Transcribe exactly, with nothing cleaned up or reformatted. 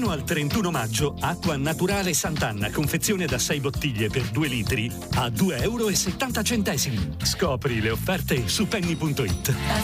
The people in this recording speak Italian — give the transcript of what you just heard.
Fino al trentuno maggio, acqua naturale Sant'Anna, confezione da sei bottiglie per due litri, a due euro e settanta centesimi. Scopri le offerte su penny punto it.